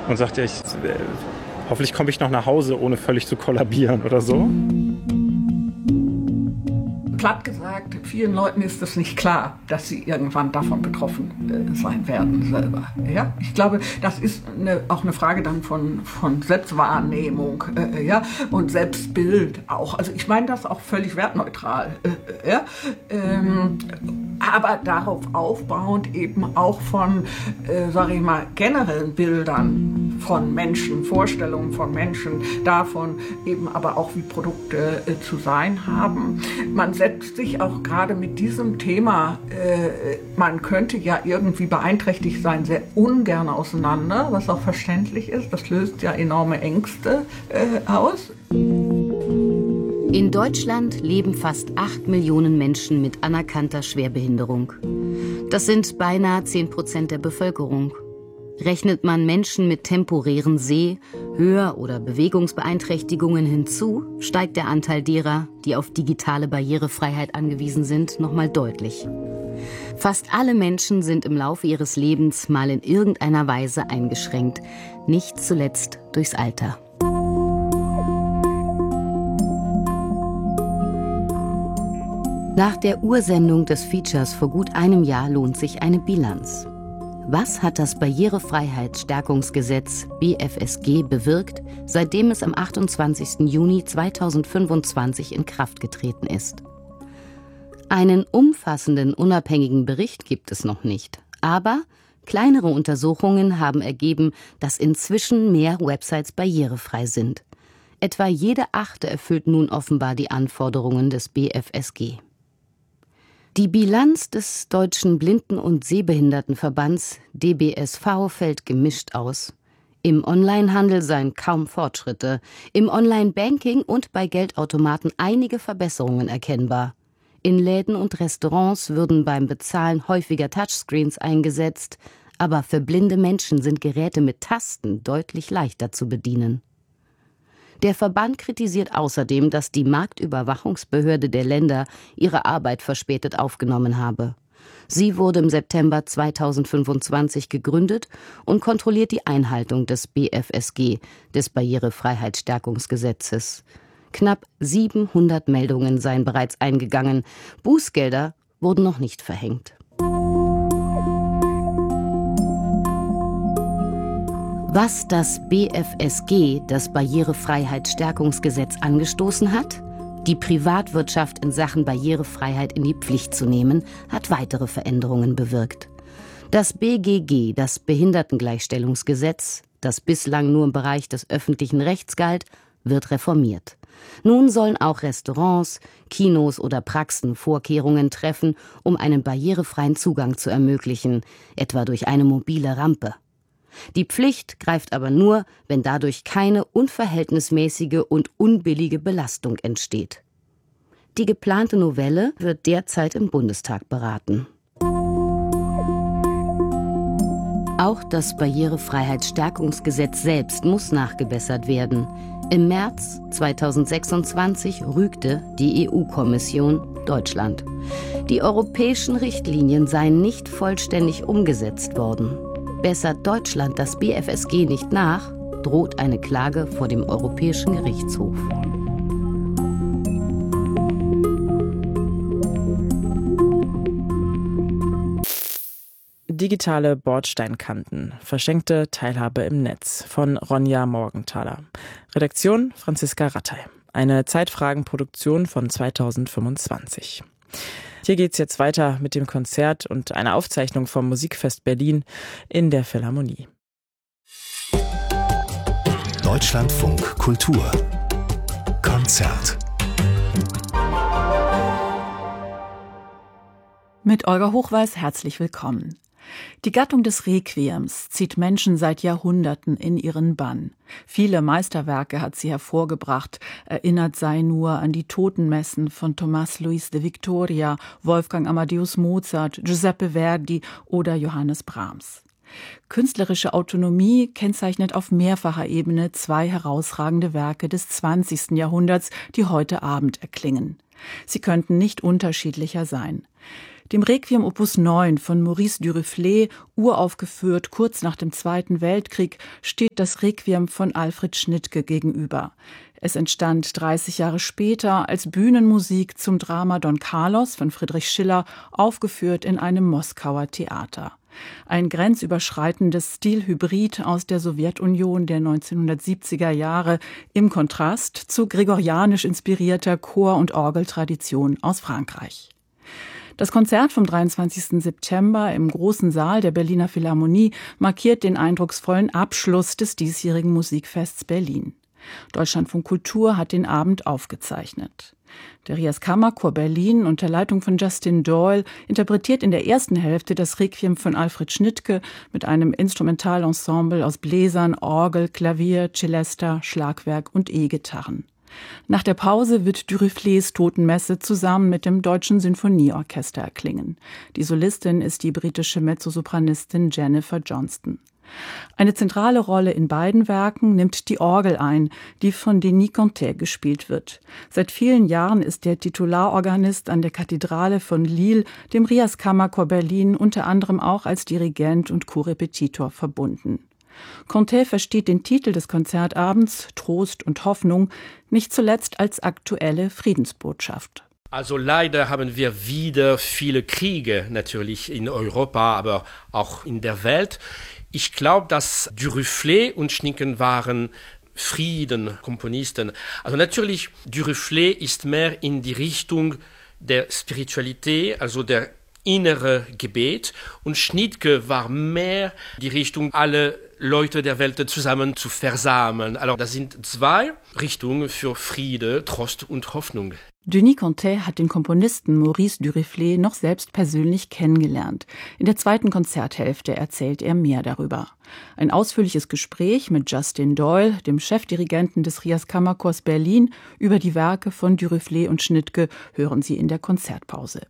und sagt, ja, hoffentlich komme ich noch nach Hause, ohne völlig zu kollabieren oder so. Platt gesagt, vielen Leuten ist es nicht klar, dass sie irgendwann davon betroffen sein werden selber. Ja? Ich glaube, das ist auch eine Frage dann von Selbstwahrnehmung und Selbstbild auch. Also ich meine das auch völlig wertneutral. Aber darauf aufbauend eben auch von, sage ich mal, generellen Bildern von Menschen, Vorstellungen von Menschen, davon eben aber auch, wie Produkte zu sein haben. Man setzt sich auch gerade mit diesem Thema, man könnte ja irgendwie beeinträchtigt sein, sehr ungern auseinander, was auch verständlich ist. Das löst ja enorme Ängste aus. In Deutschland leben fast 8 Millionen Menschen mit anerkannter Schwerbehinderung. Das sind beinahe 10% der Bevölkerung. Rechnet man Menschen mit temporären Seh-, Hör- oder Bewegungsbeeinträchtigungen hinzu, steigt der Anteil derer, die auf digitale Barrierefreiheit angewiesen sind, nochmal deutlich. Fast alle Menschen sind im Laufe ihres Lebens mal in irgendeiner Weise eingeschränkt, nicht zuletzt durchs Alter. Nach der Ursendung des Features vor gut einem Jahr lohnt sich eine Bilanz. Was hat das Barrierefreiheitsstärkungsgesetz BFSG bewirkt, seitdem es am 28. Juni 2025 in Kraft getreten ist? Einen umfassenden, unabhängigen Bericht gibt es noch nicht. Aber kleinere Untersuchungen haben ergeben, dass inzwischen mehr Websites barrierefrei sind. Etwa jede 8. erfüllt nun offenbar die Anforderungen des BFSG. Die Bilanz des Deutschen Blinden- und Sehbehindertenverbands DBSV fällt gemischt aus. Im Onlinehandel seien kaum Fortschritte, im Online-Banking und bei Geldautomaten einige Verbesserungen erkennbar. In Läden und Restaurants würden beim Bezahlen häufiger Touchscreens eingesetzt, aber für blinde Menschen sind Geräte mit Tasten deutlich leichter zu bedienen. Der Verband kritisiert außerdem, dass die Marktüberwachungsbehörde der Länder ihre Arbeit verspätet aufgenommen habe. Sie wurde im September 2025 gegründet und kontrolliert die Einhaltung des BFSG, des Barrierefreiheitsstärkungsgesetzes. Knapp 700 Meldungen seien bereits eingegangen. Bußgelder wurden noch nicht verhängt. Was das BFSG, das Barrierefreiheitsstärkungsgesetz, angestoßen hat, die Privatwirtschaft in Sachen Barrierefreiheit in die Pflicht zu nehmen, hat weitere Veränderungen bewirkt. Das BGG, das Behindertengleichstellungsgesetz, das bislang nur im Bereich des öffentlichen Rechts galt, wird reformiert. Nun sollen auch Restaurants, Kinos oder Praxen Vorkehrungen treffen, um einen barrierefreien Zugang zu ermöglichen, etwa durch eine mobile Rampe. Die Pflicht greift aber nur, wenn dadurch keine unverhältnismäßige und unbillige Belastung entsteht. Die geplante Novelle wird derzeit im Bundestag beraten. Auch das Barrierefreiheitsstärkungsgesetz selbst muss nachgebessert werden. Im März 2026 rügte die EU-Kommission Deutschland. Die europäischen Richtlinien seien nicht vollständig umgesetzt worden. Bessert Deutschland das BFSG nicht nach, droht eine Klage vor dem Europäischen Gerichtshof. Digitale Bordsteinkanten. Verschenkte Teilhabe im Netz von Ronja Morgenthaler. Redaktion Franziska Rattay. Eine Zeitfragenproduktion von 2025. Hier geht's jetzt weiter mit dem Konzert und einer Aufzeichnung vom Musikfest Berlin in der Philharmonie. Deutschlandfunk Kultur Konzert. Mit Olga Hochweis herzlich willkommen. Die Gattung des Requiems zieht Menschen seit Jahrhunderten in ihren Bann. Viele Meisterwerke hat sie hervorgebracht. Erinnert sei nur an die Totenmessen von Tomás Luis de Victoria, Wolfgang Amadeus Mozart, Giuseppe Verdi oder Johannes Brahms. Künstlerische Autonomie kennzeichnet auf mehrfacher Ebene zwei herausragende Werke des 20. Jahrhunderts, die heute Abend erklingen. Sie könnten nicht unterschiedlicher sein. Dem Requiem Opus 9 von Maurice Duruflé, uraufgeführt kurz nach dem Zweiten Weltkrieg, steht das Requiem von Alfred Schnittke gegenüber. Es entstand 30 Jahre später als Bühnenmusik zum Drama Don Carlos von Friedrich Schiller, aufgeführt in einem Moskauer Theater. Ein grenzüberschreitendes Stilhybrid aus der Sowjetunion der 1970er Jahre im Kontrast zu gregorianisch inspirierter Chor- und Orgeltradition aus Frankreich. Das Konzert vom 23. September im Großen Saal der Berliner Philharmonie markiert den eindrucksvollen Abschluss des diesjährigen Musikfests Berlin. Deutschlandfunk Kultur hat den Abend aufgezeichnet. Der Rias Kammerchor Berlin unter Leitung von Justin Doyle interpretiert in der ersten Hälfte das Requiem von Alfred Schnittke mit einem Instrumentalensemble aus Bläsern, Orgel, Klavier, Celesta, Schlagwerk und E-Gitarren. Nach der Pause wird Duruflés Totenmesse zusammen mit dem Deutschen Sinfonieorchester erklingen. Die Solistin ist die britische Mezzosopranistin Jennifer Johnston. Eine zentrale Rolle in beiden Werken nimmt die Orgel ein, die von Denis Conté gespielt wird. Seit vielen Jahren ist der Titularorganist an der Kathedrale von Lille dem Rias Kammerchor Berlin unter anderem auch als Dirigent und Korrepetitor verbunden. Conté versteht den Titel des Konzertabends, Trost und Hoffnung, nicht zuletzt als aktuelle Friedensbotschaft. Also leider haben wir wieder viele Kriege natürlich in Europa, aber auch in der Welt. Ich glaube, dass Duruflé und Schnittke waren Friedenkomponisten. Also natürlich, Duruflé ist mehr in die Richtung der Spiritualität, also der innere Gebet, und Schnittke war mehr die Richtung, alle Leute der Welt zusammen zu versammeln. Also das sind zwei Richtungen für Friede, Trost und Hoffnung. Denis Conté hat den Komponisten Maurice Duruflé noch selbst persönlich kennengelernt. In der zweiten Konzerthälfte erzählt er mehr darüber. Ein ausführliches Gespräch mit Justin Doyle, dem Chefdirigenten des Rias Kammerchors Berlin, über die Werke von Duruflé und Schnittke hören Sie in der Konzertpause.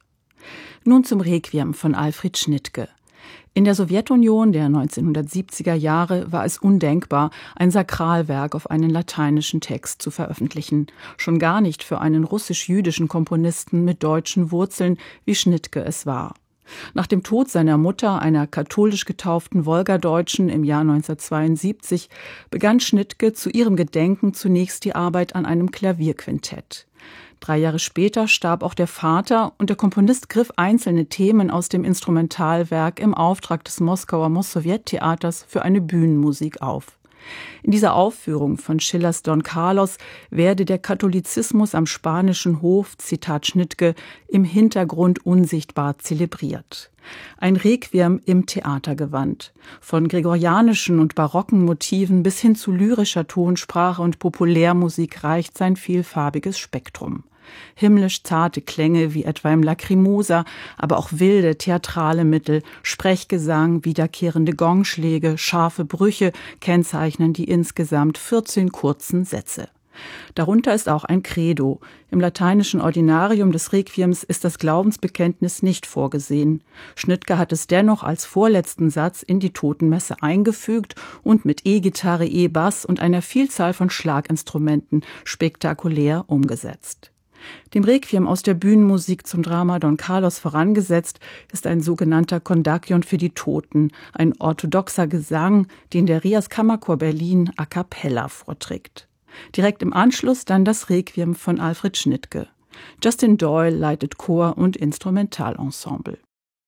Nun zum Requiem von Alfred Schnittke. In der Sowjetunion der 1970er Jahre war es undenkbar, ein Sakralwerk auf einen lateinischen Text zu veröffentlichen, schon gar nicht für einen russisch-jüdischen Komponisten mit deutschen Wurzeln, wie Schnittke es war. Nach dem Tod seiner Mutter, einer katholisch getauften Wolgadeutschen, im Jahr 1972, begann Schnittke zu ihrem Gedenken zunächst die Arbeit an einem Klavierquintett. 3 Jahre später starb auch der Vater und der Komponist griff einzelne Themen aus dem Instrumentalwerk im Auftrag des Moskauer Mossowjet-Theaters für eine Bühnenmusik auf. In dieser Aufführung von Schillers Don Carlos werde der Katholizismus am spanischen Hof, Zitat Schnittke, im Hintergrund unsichtbar zelebriert. Ein Requiem im Theatergewand. Von gregorianischen und barocken Motiven bis hin zu lyrischer Tonsprache und Populärmusik reicht sein vielfarbiges Spektrum. Himmlisch zarte Klänge wie etwa im Lacrimosa, aber auch wilde theatrale Mittel, Sprechgesang, wiederkehrende Gongschläge, scharfe Brüche kennzeichnen die insgesamt 14 kurzen Sätze. Darunter ist auch ein Credo. Im lateinischen Ordinarium des Requiems ist das Glaubensbekenntnis nicht vorgesehen. Schnittke hat es dennoch als vorletzten Satz in die Totenmesse eingefügt und mit E-Gitarre, E-Bass und einer Vielzahl von Schlaginstrumenten spektakulär umgesetzt. Dem Requiem aus der Bühnenmusik zum Drama Don Carlos vorangesetzt ist ein sogenannter Kondakion für die Toten, ein orthodoxer Gesang, den der Rias Kammerchor Berlin a cappella vorträgt. Direkt im Anschluss dann das Requiem von Alfred Schnittke. Justin Doyle leitet Chor und Instrumentalensemble.